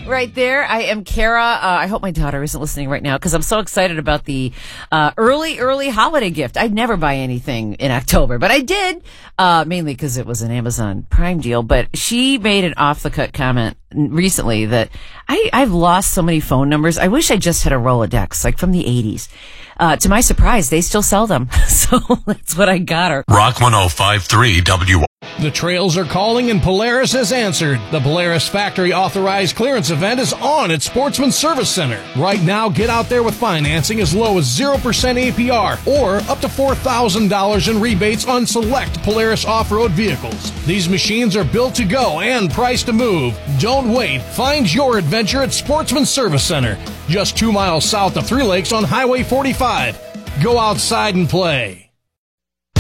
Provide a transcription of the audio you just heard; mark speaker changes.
Speaker 1: right there. I am Kara. I hope my daughter isn't listening right now because I'm so excited about the early holiday gift. I'd never buy anything in October, but I did, mainly because it was an Amazon Prime deal. But she made an off-the-cut comment recently that I've lost so many phone numbers. I wish I just had a Rolodex, like from the 80s. To my surprise, they still sell them. So that's what I got her.
Speaker 2: Rock 105.3 W.
Speaker 3: The trails are calling and Polaris has answered. The Polaris Factory Authorized Clearance event is on at Sportsman Service Center. Right now, get out there with financing as low as 0% APR or up to $4,000 in rebates on select Polaris off-road vehicles. These machines are built to go and priced to move. Don't wait. Find your adventure at Sportsman Service Center, just 2 miles south of Three Lakes on Highway 45. Go outside and play.